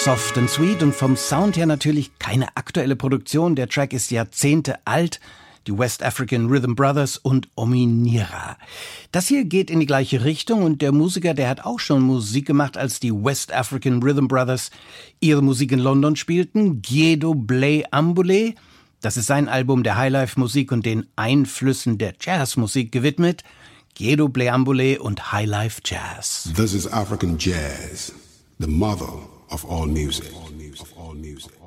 Soft and Sweet und vom Sound her natürlich keine aktuelle Produktion. Der Track ist Jahrzehnte alt. Die West African Rhythm Brothers und Ominira. Das hier geht in die gleiche Richtung und der Musiker, der hat auch schon Musik gemacht, als die West African Rhythm Brothers ihre Musik in London spielten. Giedo Blay Ambule. Das ist sein Album der Highlife-Musik und den Einflüssen der Jazzmusik gewidmet. Giedo Blay Ambule und Highlife Jazz. This is African jazz, the mother of all music.